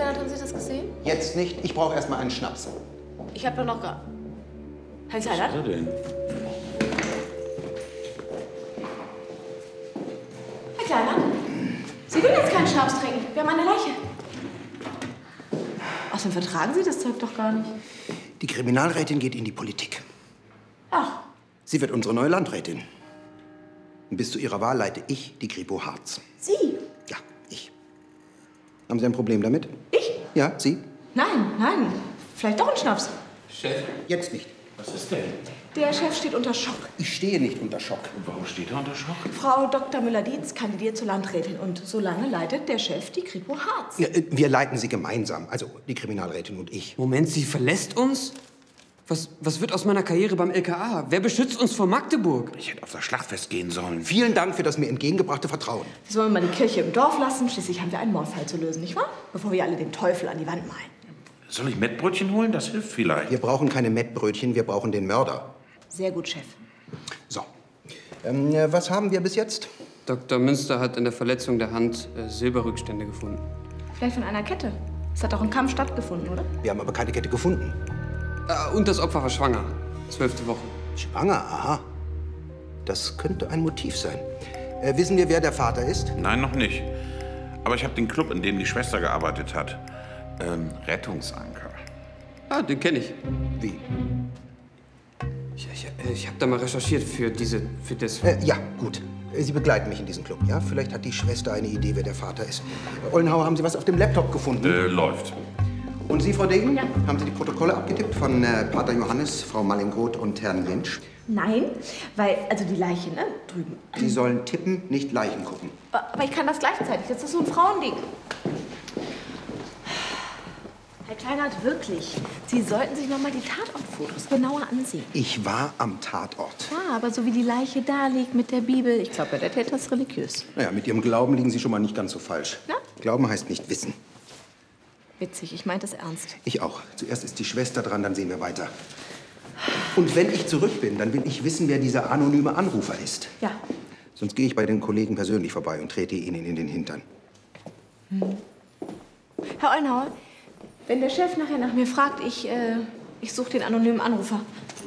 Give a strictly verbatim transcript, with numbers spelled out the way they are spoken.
Kleinert, haben Sie das gesehen? Jetzt nicht. Ich brauche erst mal einen Schnaps. Ich habe doch noch gar... Herr Kleinert? Was ist er denn? Herr Kleinert? Sie will jetzt keinen Schnaps trinken. Wir haben eine Leiche. Außerdem vertragen Sie das Zeug doch gar nicht. Die Kriminalrätin geht in die Politik. Ach. Sie wird unsere neue Landrätin. Und bis zu ihrer Wahl leite ich die Kripo Harz. Sie? Ja, ich. Haben Sie ein Problem damit? Ich? Ja, Sie? Nein, nein. Vielleicht doch ein Schnaps. Chef? Jetzt nicht. Was ist denn? Der Chef steht unter Schock. Ich stehe nicht unter Schock. Und warum steht er unter Schock? Frau Doktor Müller-Dietz kandidiert zur Landrätin und solange leitet der Chef die Kripo Harz. Ja, äh, wir leiten sie gemeinsam, also die Kriminalrätin und ich. Moment, sie verlässt uns? Was, was wird aus meiner Karriere beim L K A? Wer beschützt uns vor Magdeburg? Ich hätte auf das Schlachtfest gehen sollen. Vielen Dank für das mir entgegengebrachte Vertrauen. Wir sollen mal die Kirche im Dorf lassen. Schließlich haben wir einen Mordfall zu lösen, nicht wahr? Bevor wir alle den Teufel an die Wand malen. Soll ich Mettbrötchen holen? Das hilft vielleicht. Wir brauchen keine Mettbrötchen, wir brauchen den Mörder. Sehr gut, Chef. So, ähm, äh, was haben wir bis jetzt? Doktor Münster hat in der Verletzung der Hand äh, Silberrückstände gefunden. Vielleicht von einer Kette. Es hat doch ein Kampf stattgefunden, oder? Wir haben aber keine Kette gefunden. Äh, und das Opfer war schwanger. Zwölfte Woche. Schwanger, aha. Das könnte ein Motiv sein. Äh, wissen wir, wer der Vater ist? Nein, noch nicht. Aber ich habe den Club, in dem die Schwester gearbeitet hat. Ähm, Rettungsanker. Ah, den kenne ich. Wie? Ich, ich, ich habe da mal recherchiert für diese, für das. Äh, ja, gut. Äh, Sie begleiten mich in diesen Club, ja? Vielleicht hat die Schwester eine Idee, wer der Vater ist. Äh, Ollenhauer, haben Sie was auf dem Laptop gefunden? Äh, läuft. Und Sie, Frau Degen? Ja. Haben Sie die Protokolle abgetippt von äh, Pater Johannes, Frau Mallingroth und Herrn Jentsch? Nein, weil, also die Leiche, ne? Drüben. Sie sollen tippen, nicht Leichen gucken. Aber ich kann das gleichzeitig. Das ist so ein Frauending. Herr Kleinert, wirklich. Sie sollten sich noch mal die Tatortfotos genauer ansehen. Ich war am Tatort. Ja, aber so wie die Leiche da liegt mit der Bibel, ich glaube, der Täter ist religiös. Naja, mit Ihrem Glauben liegen Sie schon mal nicht ganz so falsch. Na? Glauben heißt nicht wissen. Witzig, ich meinte es ernst. Ich auch. Zuerst ist die Schwester dran, dann sehen wir weiter. Und wenn ich zurück bin, dann will ich wissen, wer dieser anonyme Anrufer ist. Ja. Sonst gehe ich bei den Kollegen persönlich vorbei und trete ihnen in den Hintern. Hm. Herr Ollenhauer, wenn der Chef nachher nach mir fragt, ich, äh, ich suche den anonymen Anrufer.